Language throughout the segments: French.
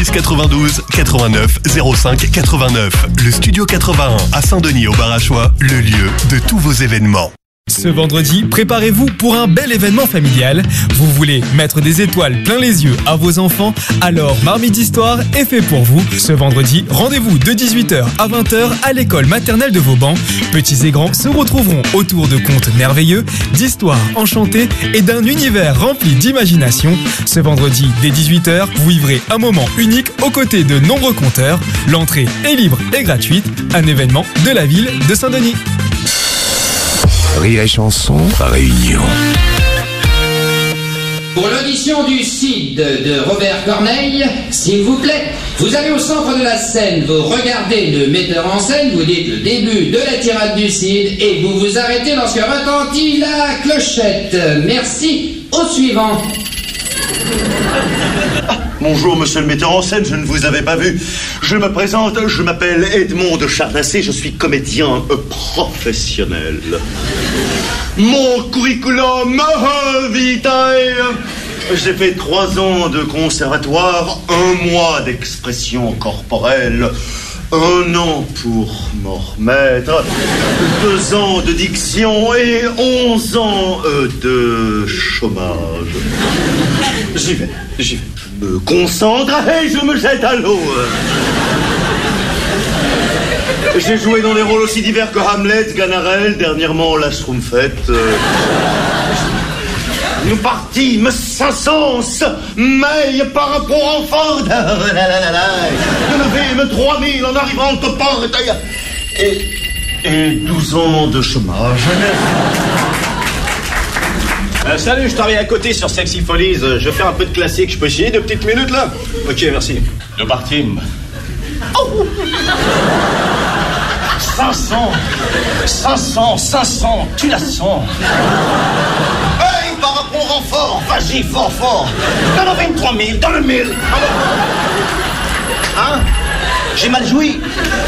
06 92 89 05 89. Le Studio 81 à Saint-Denis au Barachois, le lieu de tous vos événements. Ce vendredi, préparez-vous pour un bel événement familial. Vous voulez mettre des étoiles plein les yeux à vos enfants? Alors Marmite d'Histoire est fait pour vous. Ce vendredi, rendez-vous de 18h à 20h à l'école maternelle de Vauban. Petits et grands se retrouveront autour de contes merveilleux, d'histoires enchantées et d'un univers rempli d'imagination. Ce vendredi, dès 18h, vous vivrez un moment unique aux côtés de nombreux conteurs. L'entrée est libre et gratuite. Un événement de la ville de Saint-Denis. Rire et chanson, Réunion. Pour l'audition du Cid de Robert Corneille, s'il vous plaît, vous allez au centre de la scène, vous regardez le metteur en scène, vous dites le début de la tirade du Cid et vous vous arrêtez lorsque retentit la clochette. Merci. Au suivant. Bonjour, monsieur le metteur en scène, je ne vous avais pas vu. Je me présente, je m'appelle Edmond de Chardassé, je suis comédien professionnel. Mon curriculum vitae. J'ai fait 3 ans de conservatoire, 1 mois d'expression corporelle, 1 an pour m'en remettre, 2 ans de diction et 11 ans de chômage. J'y vais. Je me concentre et je me jette à l'eau. J'ai joué dans des rôles aussi divers que Hamlet, Ganarelle, dernièrement la Schtroumpfette. Nous partîmes sans sens, mais par rapport en Ford. Nous levîmes 3000 en arrivant au port. Et 12 ans de chômage. Salut, je travaille à côté sur Sexy Follies. Je fais un peu de classique. Je peux chier 2 petites minutes là? Ok, merci. Nous partîmes. Oh 500, tu la sens. Hey, par rapport en fort, vas-y, fort. Dans le 23 000, dans le 1000. Hein? J'ai mal joui.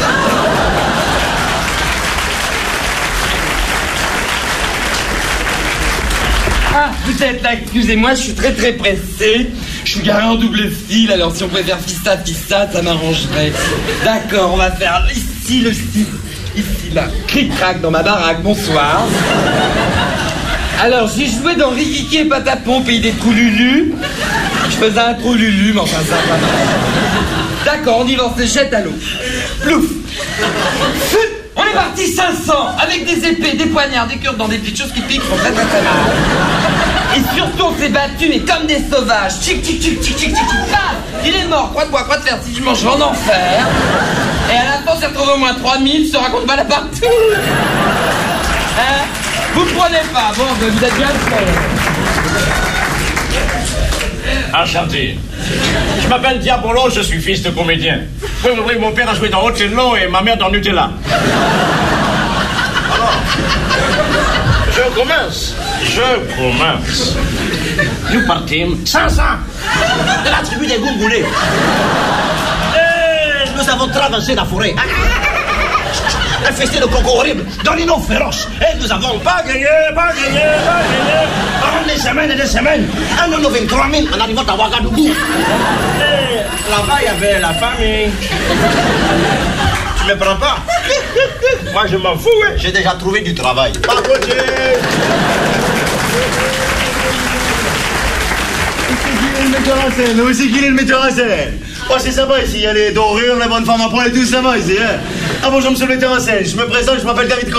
Ah, vous êtes là, excusez-moi, je suis très pressé. Je suis garé en double fil, alors si on pouvait faire fista, ça m'arrangerait. D'accord, on va faire ici le style, ici là, cric-crac dans ma baraque, bonsoir. Alors, j'ai joué dans Rikiki et Patapon, pays des trous Lulu. Je faisais un trou Lulu, mais enfin ça va pas mal. D'accord, on y va, on se jette à l'eau. Plouf. On est parti 500, avec des épées, des poignards, des cures-dents, des petites choses qui piquent, sont très mal. Et surtout on s'est battus, mais comme des sauvages. Tchic, paf. Il est mort, quoi de faire si je mange en enfer. Et à la fin on s'est retrouvé au moins 3000, se raconte mal à partout. Hein? Vous prenez pas, bon, vous êtes bien fait. Enchanté. Je m'appelle Diabolo, je suis fils de comédien. Oui, mon père a joué dans Othello et ma mère dans Nutella. Alors, je commence. Nous partîmes 500 de la tribu des Goumboulés. Et nous avons traversé la forêt. Un festin de coco horrible, dans les noms féroces. Et nous avons pas gagné. Pendant des semaines et des semaines. Un an 23 000 en arrivant à Ouagadougou. Et là-bas, il y avait la famille. Tu me prends pas? Moi, je m'en fous, hein. J'ai déjà trouvé du travail. Pas côté. Aussi qu'il est le metteur en scène. Oh, c'est sympa ici, il y a les dorures, les bonnes femmes à poil et tout, ça va ici, hein. Ah bonjour, monsieur le metteur en scène, je me présente, je m'appelle David Corneille.